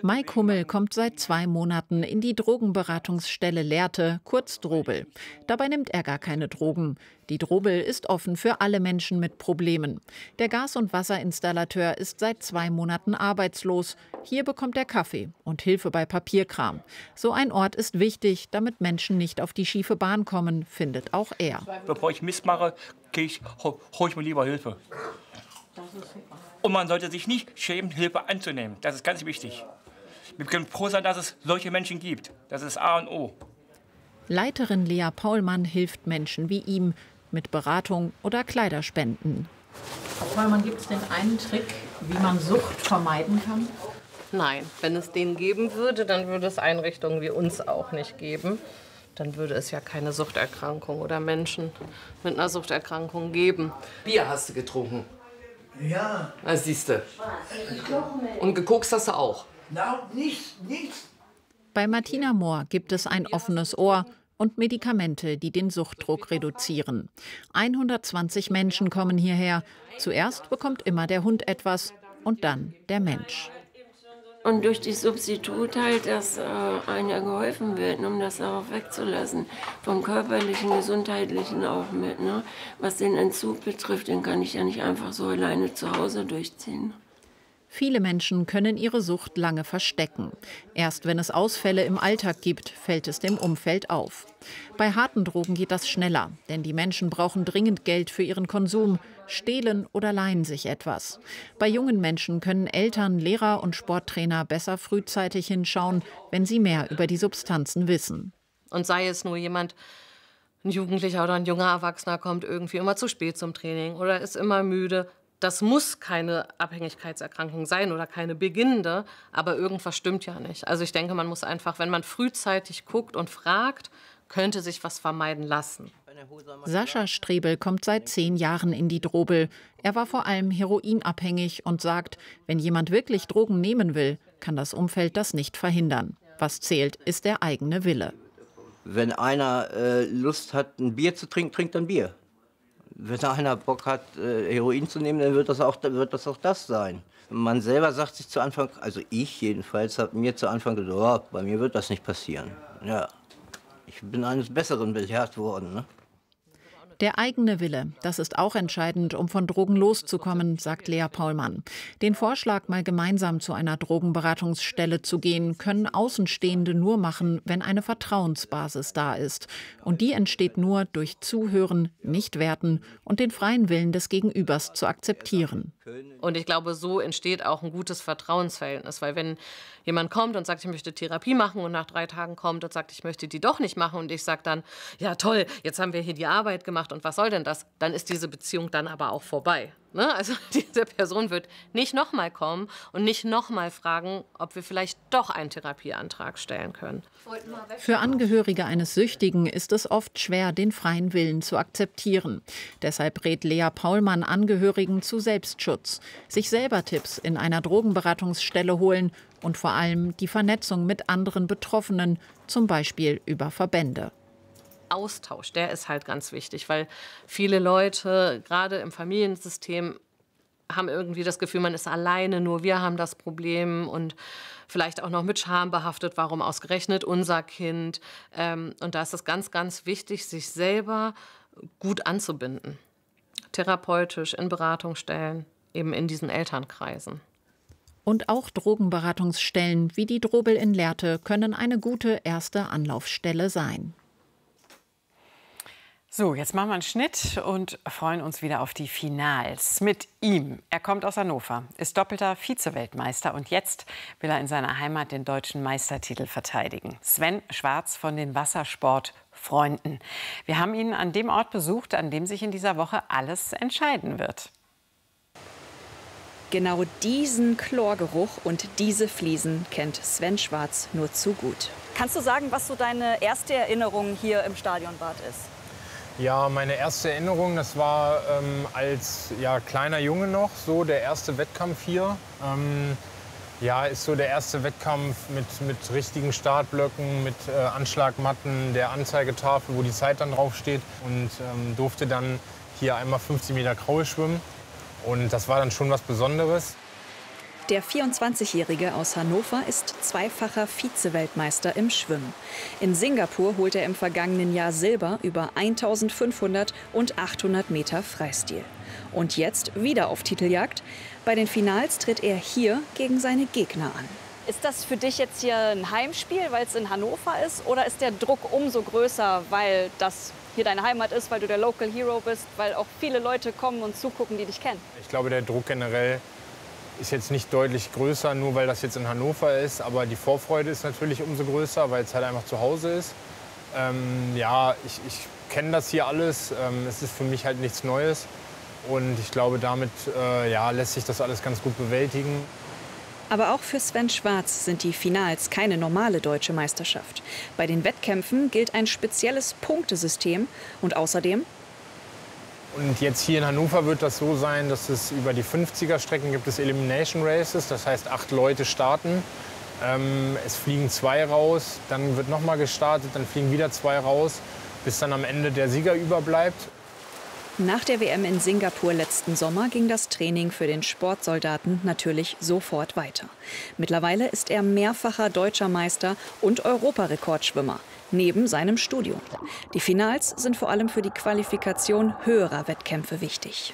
Mike Hummel kommt seit 2 Monaten in die Drogenberatungsstelle Lehrte, kurz Drobel. Dabei nimmt er gar keine Drogen. Die Drobel ist offen für alle Menschen mit Problemen. Der Gas- und Wasserinstallateur ist seit 2 Monaten arbeitslos. Hier bekommt er Kaffee und Hilfe bei Papierkram. So ein Ort ist wichtig, damit Menschen nicht auf die schiefe Bahn kommen, findet auch er. Bevor ich Mist mache, hole ich mir lieber Hilfe. Und man sollte sich nicht schämen, Hilfe anzunehmen. Das ist ganz wichtig. Wir können froh sein, dass es solche Menschen gibt. Das ist A und O. Leiterin Lea Paulmann hilft Menschen wie ihm mit Beratung oder Kleiderspenden. Frau Paulmann, gibt es denn einen Trick, wie man Sucht vermeiden kann? Nein, wenn es den geben würde, dann würde es Einrichtungen wie uns auch nicht geben. Dann würde es ja keine Suchterkrankung oder Menschen mit einer Suchterkrankung geben. Bier hast du getrunken? Ja. Das siehst du. Und gekokst hast du auch? Na, nichts. Bei Martina Mohr gibt es ein offenes Ohr und Medikamente, die den Suchtdruck reduzieren. 120 Menschen kommen hierher. Zuerst bekommt immer der Hund etwas und dann der Mensch. Und durch die Substitut halt, dass einem ja geholfen wird, um das auch wegzulassen. Vom körperlichen, gesundheitlichen auch mit. Ne? Was den Entzug betrifft, den kann ich ja nicht einfach so alleine zu Hause durchziehen. Viele Menschen können ihre Sucht lange verstecken. Erst wenn es Ausfälle im Alltag gibt, fällt es dem Umfeld auf. Bei harten Drogen geht das schneller, denn die Menschen brauchen dringend Geld für ihren Konsum, stehlen oder leihen sich etwas. Bei jungen Menschen können Eltern, Lehrer und Sporttrainer besser frühzeitig hinschauen, wenn sie mehr über die Substanzen wissen. Und sei es nur jemand, ein Jugendlicher oder ein junger Erwachsener kommt irgendwie immer zu spät zum Training oder ist immer müde. Das muss keine Abhängigkeitserkrankung sein oder keine beginnende, aber irgendwas stimmt ja nicht. Also ich denke, man muss einfach, wenn man frühzeitig guckt und fragt, könnte sich was vermeiden lassen. Sascha Strebel kommt seit 10 Jahren in die Drobel. Er war vor allem heroinabhängig und sagt, wenn jemand wirklich Drogen nehmen will, kann das Umfeld das nicht verhindern. Was zählt, ist der eigene Wille. Wenn einer Lust hat, ein Bier zu trinken, trinkt ein Bier. Wenn einer Bock hat, Heroin zu nehmen, dann wird das auch das sein. Man selber sagt sich zu Anfang, also ich jedenfalls, habe mir zu Anfang gedacht, oh, bei mir wird das nicht passieren. Ja, ich bin eines Besseren belehrt worden. Ne? Der eigene Wille, das ist auch entscheidend, um von Drogen loszukommen, sagt Lea Paulmann. Den Vorschlag, mal gemeinsam zu einer Drogenberatungsstelle zu gehen, können Außenstehende nur machen, wenn eine Vertrauensbasis da ist. Und die entsteht nur durch Zuhören, nicht werten und den freien Willen des Gegenübers zu akzeptieren. Und ich glaube, so entsteht auch ein gutes Vertrauensverhältnis. Weil wenn jemand kommt und sagt, ich möchte Therapie machen und nach 3 Tagen kommt und sagt, ich möchte die doch nicht machen und ich sage dann, ja toll, jetzt haben wir hier die Arbeit gemacht und was soll denn das? Dann ist diese Beziehung dann aber auch vorbei. Ne? Also diese Person wird nicht nochmal kommen und nicht nochmal fragen, ob wir vielleicht doch einen Therapieantrag stellen können. Für Angehörige eines Süchtigen ist es oft schwer, den freien Willen zu akzeptieren. Deshalb rät Lea Paulmann Angehörigen zu Selbstschutz, sich selber Tipps in einer Drogenberatungsstelle holen und vor allem die Vernetzung mit anderen Betroffenen, zum Beispiel über Verbände. Austausch, der ist halt ganz wichtig, weil viele Leute, gerade im Familiensystem, haben irgendwie das Gefühl, man ist alleine, nur wir haben das Problem und vielleicht auch noch mit Scham behaftet, warum ausgerechnet unser Kind. Und da ist es ganz, ganz wichtig, sich selber gut anzubinden, therapeutisch, in Beratungsstellen, eben in diesen Elternkreisen. Und auch Drogenberatungsstellen wie die Drobel in Lehrte können eine gute erste Anlaufstelle sein. So, jetzt machen wir einen Schnitt und freuen uns wieder auf die Finals mit ihm. Er kommt aus Hannover, ist doppelter Vize-Weltmeister und jetzt will er in seiner Heimat den deutschen Meistertitel verteidigen. Sven Schwarz von den Wassersportfreunden. Wir haben ihn an dem Ort besucht, an dem sich in dieser Woche alles entscheiden wird. Genau diesen Chlorgeruch und diese Fliesen kennt Sven Schwarz nur zu gut. Kannst du sagen, was so deine erste Erinnerung hier im Stadionbad ist? Ja, meine erste Erinnerung, das war als kleiner Junge noch, so der erste Wettkampf hier. Ist so der erste Wettkampf mit richtigen Startblöcken, mit Anschlagmatten, der Anzeigetafel, wo die Zeit dann draufsteht. Und durfte dann hier einmal 50 Meter Kraul schwimmen. Und das war dann schon was Besonderes. Der 24-Jährige aus Hannover ist zweifacher Vize-Weltmeister im Schwimmen. In Singapur holte er im vergangenen Jahr Silber über 1500 und 800 Meter Freistil. Und jetzt wieder auf Titeljagd. Bei den Finals tritt er hier gegen seine Gegner an. Ist das für dich jetzt hier ein Heimspiel, weil es in Hannover ist? Oder ist der Druck umso größer, weil das hier deine Heimat ist, weil du der Local Hero bist, weil auch viele Leute kommen und zugucken, die dich kennen? Ich glaube, der Druck generell ist jetzt nicht deutlich größer, nur weil das jetzt in Hannover ist. Aber die Vorfreude ist natürlich umso größer, weil es halt einfach zu Hause ist. Ja, ich kenne das hier alles. Es ist für mich halt nichts Neues. Und ich glaube, damit ja, lässt sich das alles ganz gut bewältigen. Aber auch für Sven Schwarz sind die Finals keine normale deutsche Meisterschaft. Bei den Wettkämpfen gilt ein spezielles Punktesystem und außerdem... Und jetzt hier in Hannover wird das so sein, dass es über die 50er-Strecken gibt es Elimination Races, das heißt 8 Leute starten. Es fliegen 2 raus, dann wird noch mal gestartet, dann fliegen wieder 2 raus, bis dann am Ende der Sieger überbleibt. Nach der WM in Singapur letzten Sommer ging das Training für den Sportsoldaten natürlich sofort weiter. Mittlerweile ist er mehrfacher deutscher Meister und Europarekordschwimmer, neben seinem Studium. Die Finals sind vor allem für die Qualifikation höherer Wettkämpfe wichtig.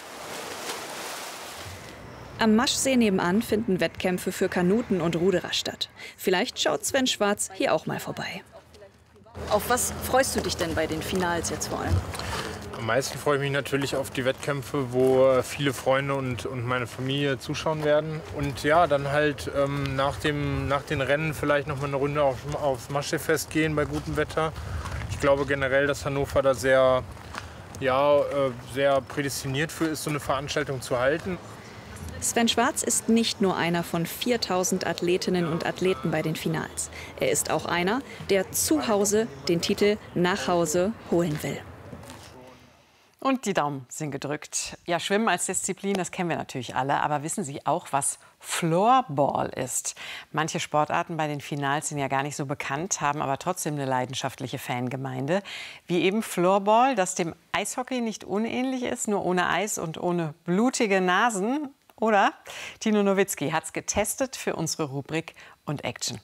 Am Maschsee nebenan finden Wettkämpfe für Kanuten und Ruderer statt. Vielleicht schaut Sven Schwarz hier auch mal vorbei. Auf was freust du dich denn bei den Finals jetzt vor allem? Am meisten freue ich mich natürlich auf die Wettkämpfe, wo viele Freunde und meine Familie zuschauen werden. Und ja, dann halt nach den Rennen vielleicht noch mal eine Runde aufs Maschseefest gehen bei gutem Wetter. Ich glaube generell, dass Hannover da sehr prädestiniert für ist, so eine Veranstaltung zu halten. Sven Schwarz ist nicht nur einer von 4000 Athletinnen und Athleten bei den Finals. Er ist auch einer, der zu Hause den Titel nach Hause holen will. Und die Daumen sind gedrückt. Ja, Schwimmen als Disziplin, das kennen wir natürlich alle. Aber wissen Sie auch, was Floorball ist? Manche Sportarten bei den Finals sind ja gar nicht so bekannt, haben aber trotzdem eine leidenschaftliche Fangemeinde. Wie eben Floorball, das dem Eishockey nicht unähnlich ist, nur ohne Eis und ohne blutige Nasen. Oder? Tino Nowitzki hat es getestet für unsere Rubrik und Action.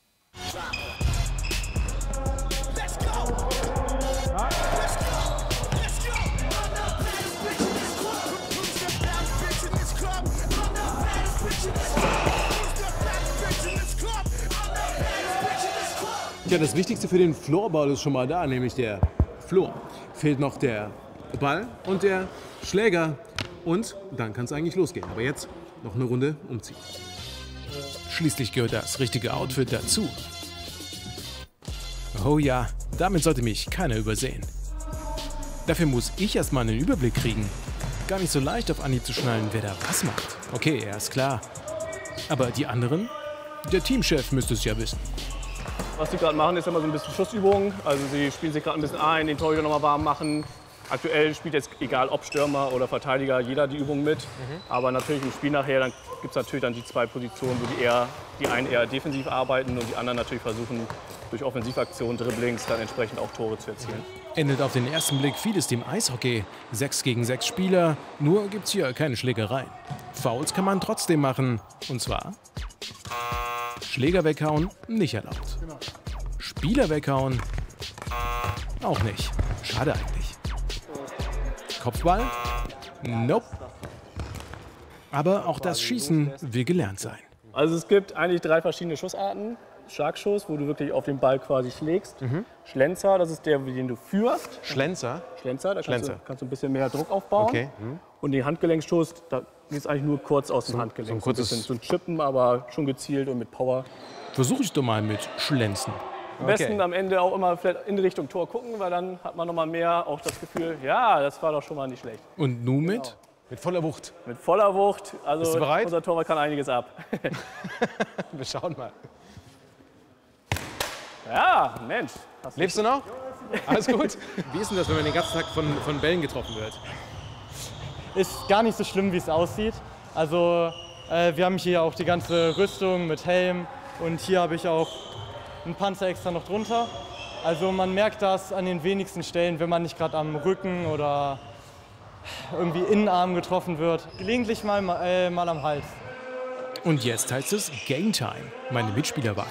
Ja, das Wichtigste für den Floorball ist schon mal da, nämlich der Floor. Fehlt noch der Ball und der Schläger. Und dann kann es eigentlich losgehen. Aber jetzt noch eine Runde umziehen. Schließlich gehört das richtige Outfit dazu. Oh ja, damit sollte mich keiner übersehen. Dafür muss ich erst mal einen Überblick kriegen. Gar nicht so leicht auf Anhieb zu schnallen, wer da was macht. Okay, er ist klar. Aber die anderen? Der Teamchef müsste es ja wissen. Was sie gerade machen, ist immer so ein bisschen Schussübungen. Also sie spielen sich gerade ein bisschen ein, den Torhüter noch mal warm machen. Aktuell spielt jetzt, egal ob Stürmer oder Verteidiger, jeder die Übung mit. Aber natürlich im Spiel nachher, dann gibt es natürlich dann die 2 Positionen, wo die einen eher defensiv arbeiten und die anderen natürlich versuchen, durch Offensivaktionen, Dribblings dann entsprechend auch Tore zu erzielen. Endet auf den ersten Blick vieles dem Eishockey. 6 gegen 6 Spieler, nur gibt's hier keine Schlägereien. Fouls kann man trotzdem machen. Und zwar Schläger weghauen, nicht erlaubt. Spieler weghauen, auch nicht. Schade eigentlich. Kopfball? Nope. Aber auch das Schießen will gelernt sein. Also es gibt eigentlich 3 verschiedene Schussarten. Schlagschuss, wo du wirklich auf den Ball quasi schlägst. Schlenzer, das ist der, den du führst. Schlenzer? Schlenzer, da kannst du ein bisschen mehr Druck aufbauen. Okay. Und den Handgelenksstoß, da geht es eigentlich nur kurz aus dem Handgelenk. So ein Chippen, aber schon gezielt und mit Power. Versuche ich doch mal mit Schlenzen. Am besten am Ende auch immer vielleicht in Richtung Tor gucken, weil dann hat man noch mal mehr auch das Gefühl, ja, das war doch schon mal nicht schlecht. Und nun mit? Genau. Mit voller Wucht. Mit voller Wucht. Also bist du bereit? Unser Torwart kann einiges ab. Wir schauen mal. Ja, Mensch. Lebst du noch? Alles gut? Wie ist denn das, wenn man den ganzen Tag von Bällen getroffen wird? Ist gar nicht so schlimm, wie es aussieht. Also wir haben hier auch die ganze Rüstung mit Helm und hier habe ich auch einen Panzer extra noch drunter. Also man merkt das an den wenigsten Stellen, wenn man nicht gerade am Rücken oder irgendwie Innenarm getroffen wird. Gelegentlich mal am Hals. Und jetzt heißt es Game Time. Meine Mitspieler warten